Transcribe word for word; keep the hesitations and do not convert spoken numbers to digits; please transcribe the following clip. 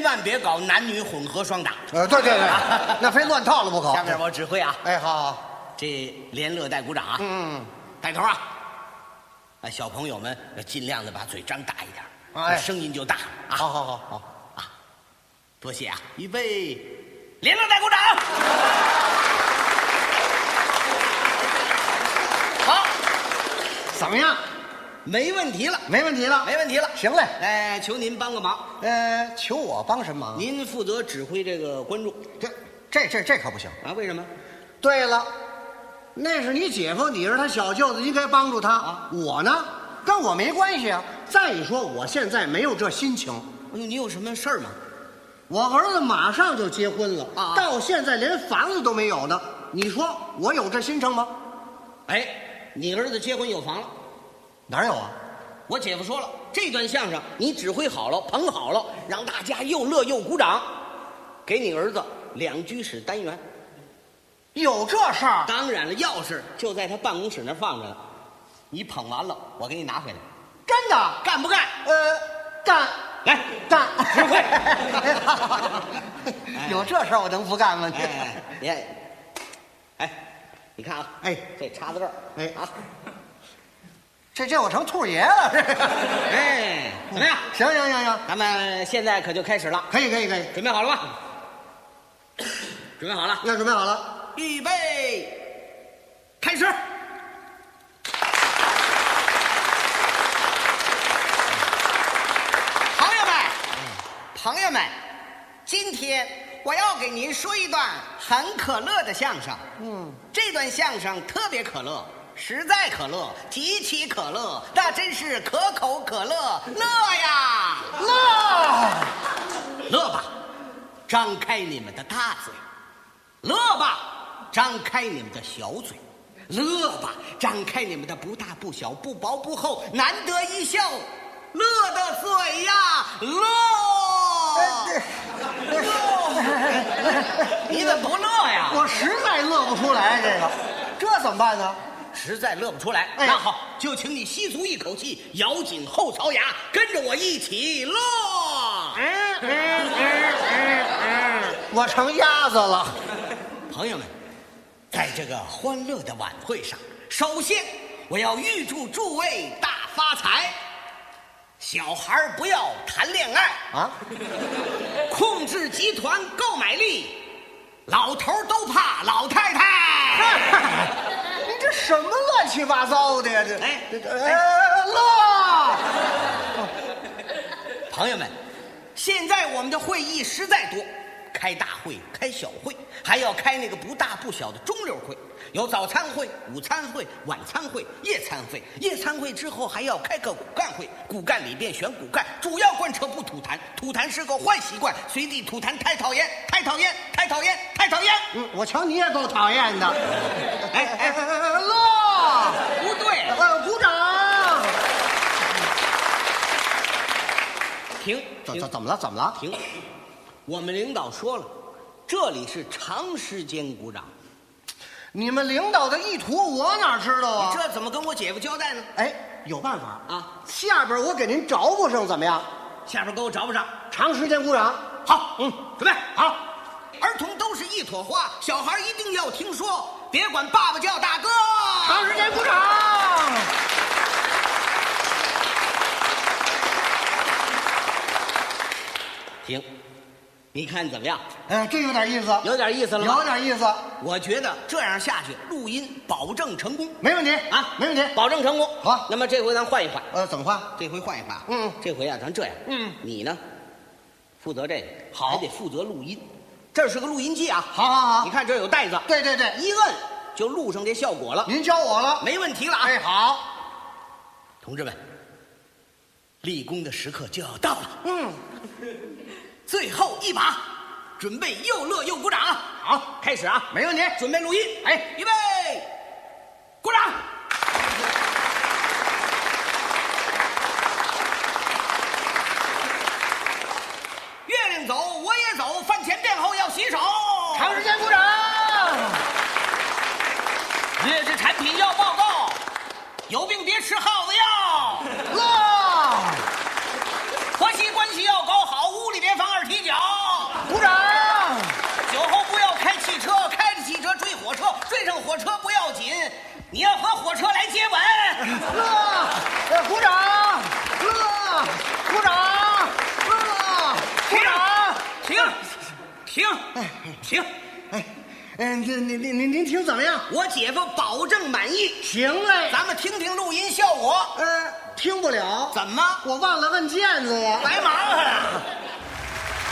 万别搞男女混合双打。 呃，对对对，那非乱套了不可。 下面我指挥啊。 哎，好好， 这连乐带鼓掌啊。 嗯， 带头啊！哎，小朋友们要尽量的把嘴张大一点， 哎， 声音就大啊。 好好好好啊，多谢啊！预备，连乐带鼓掌。好， 怎么样？ 没问题了， 没问题了， 没问题了。 行嘞， 哎，求您帮个忙。 呃，求我帮什么忙？ 您负责指挥这个观众。 这这这这可不行啊！为什么？ 对了，那是你姐夫，你是他小舅子，应该帮助他。啊、我呢，跟我没关系啊。再一说，我现在没有这心情。 哎呦，你有什么事儿吗？ 我儿子马上就结婚了， 啊， 到现在连房子都没有呢。你说我有这心情吗？ 哎，你儿子结婚有房了？ 哪有啊？ 我姐夫说了，这段相声你指挥好了，捧好了，让大家又乐又鼓掌，给你儿子两居室单元。 有这事儿？ 当然了，钥匙就在他办公室那放着呢。你捧完了，我给你拿回来。 真的？ 干不干？ 呃，干。 来， 干。 指挥。 有这事儿我能不干吗？ 哎，你，哎，你看啊， 哎， 这插在这儿， 哎啊。 这这我成兔爷了，这哎，怎么样？ 行行行行， 咱们现在可就开始了。 可以可以可以， 准备好了吧？准备好了？ 那准备好了， 预备，开始。朋友们，朋友们，今天我要给您说一段很可乐的相声。嗯，这段相声特别可乐。实在可乐，极其可乐，那真是可口可乐，乐呀， 乐， 乐吧，张开你们的大嘴，乐吧，张开你们的小嘴，乐吧，张开你们的不大不小、不薄不厚，难得一笑，乐的嘴呀，乐，乐，你怎么不乐呀？ 我实在乐不出来，这个，这怎么办呢？ 实在乐不出来， 哎、 那好，就请你吸足一口气，咬紧后槽牙，跟着我一起乐。嗯嗯嗯嗯嗯，我成鸭子了。 朋友们，在这个欢乐的晚会上，首先我要预祝诸位大发财。小孩不要谈恋爱啊， 控制集团购买力，老头都怕老太太。 这什么乱七八糟的呀？这哎， 这呃乐！ 朋友们，现在我们的会议实在多，开大会、开小会，还要开那个不大不小的中溜会，有早餐会、午餐会、晚餐会、夜餐会。夜餐会之后还要开个骨干会，骨干里边选骨干，主要贯彻不吐痰，吐痰是个坏习惯，随地吐痰太讨厌，太讨厌，太讨厌，太讨厌。 嗯，我瞧你也够讨厌的。 哎哎， 乐， 不对， 呃，鼓掌。 停， 怎怎怎么了？怎么了？ 停！我们领导说了，这里是长时间鼓掌。 你们领导的意图我哪知道啊？ 你这怎么跟我姐夫交代呢？ 哎，有办法啊！ 下边我给您找补上，怎么样？ 下边给我找补上， 长时间鼓掌。 好，嗯，准备好。儿童都是一朵花，小孩一定要听说，别管爸爸叫大哥。 长时间鼓掌。 停，你看怎么样？ 哎，这有点意思， 有点意思了吗？ 有点意思。 我觉得这样下去，录音保证成功。 没问题啊， 没问题， 保证成功。 好， 那么这回咱换一换。 呃，怎么换？ 这回换一换。 嗯， 这回啊，咱这样。 嗯， 你呢，负责这个， 好， 还得负责录音。这是个录音机啊。 好好好， 你看这有带子。 对对对， 一摁就录上这效果了。 您教我了， 没问题了啊。 哎，好， 同志们，立功的时刻就要到了。 嗯。 最后一把，准备又乐又鼓掌啊！好，开始啊！ 没问题， 准备录音。哎，预备，鼓掌！月亮走，我也走，饭前便后要洗手。 长时间鼓掌。 劣质产品要报告，有病别吃耗子药。 乐。 婆媳关系要搞好，屋里别放二踢脚。 停，停， 哎，嗯，您您您您您听怎么样？ 我姐夫保证满意。 行嘞， 咱们听听录音效果。 呃，听不了。 怎么？ 我忘了摁键子呀。 白忙活了。